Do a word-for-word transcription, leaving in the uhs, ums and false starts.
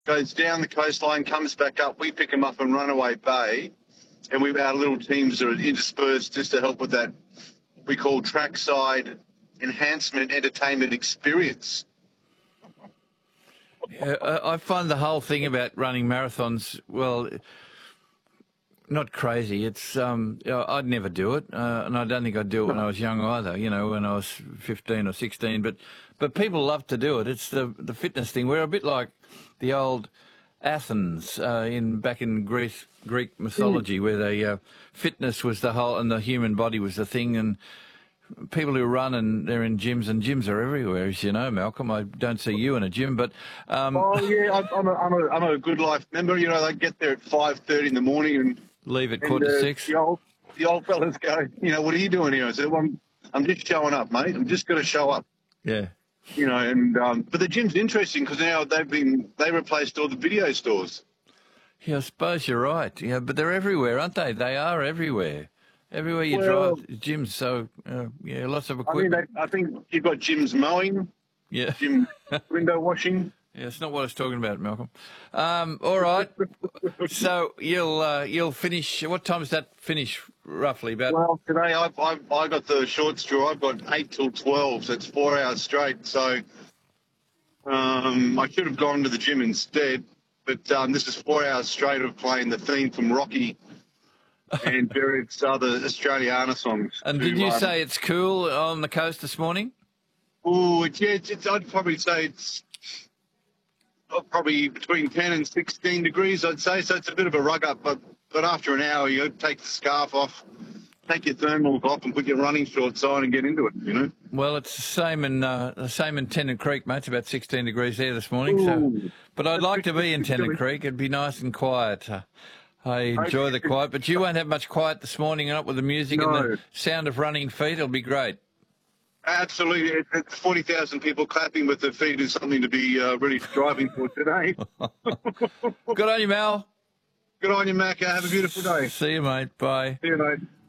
goes down the coastline, comes back up. We pick them up in Runaway Bay, and we our little teams are interspersed just to help with that we call trackside enhancement entertainment experience. Yeah, I I find the whole thing about running marathons, well, not crazy. It's um, you know, I'd never do it, uh, and I don't think I'd do it when I was young either. You know, when I was fifteen or sixteen. But but people love to do it. It's the the fitness thing. We're a bit like the old Athens uh, in back in Greece, Greek mythology, where the uh, fitness was the whole and the human body was the thing, and people who run and they're in gyms, and gyms are everywhere, as you know, Malcolm. I don't see you in a gym, but um, oh yeah, I'm, I'm, a, I'm, a, I'm a Good Life member. You know, they get there at five thirty in the morning and leave at and, quarter uh, to six. The old, the old fellas go, you know, what are you doing here? I said, well, I'm, I'm just showing up, mate. I'm just going to show up. Yeah. You know, and um, but the gym's interesting because now they've been they replaced all the video stores. Yeah, I suppose you're right. Yeah, but they're everywhere, aren't they? They are everywhere. Everywhere you Well, drive, gyms. So uh, yeah, lots of I mean, equipment. they, I think you've got gyms mowing, Yeah. gym window washing. Yeah, it's not what I was talking about, Malcolm. Um, all right. So you'll uh, you'll finish. What time does that finish roughly? About. Well, today I've, I've I got the short straw. I've got eight till twelve, so it's four hours straight. So um, I should have gone to the gym instead, but um, this is four hours straight of playing the theme from Rocky and various other Australiana songs. And to, did you um, say it's cool on the coast this morning? Oh, it's, yeah, it's, it's, I'd probably say it's oh, probably between ten and sixteen degrees, I'd say. So it's a bit of a rug up, but but after an hour, you take the scarf off, take your thermals off, and put your running shorts on and get into it. You know. Well, it's the same in uh, the same in Tennant Creek, mate. It's about sixteen degrees there this morning. So, Ooh. but I'd like to be in Tennant Creek. It'd be nice and quiet. Uh, I enjoy the quiet, but you won't have much quiet this morning, not with the music and No. the sound of running feet. It'll be great. Absolutely. It- It's forty thousand people clapping with their feet is something to be uh, really striving for today. Good on you, Mal. Good on you, Macca. Have a beautiful day. See you, mate. Bye. See you, mate.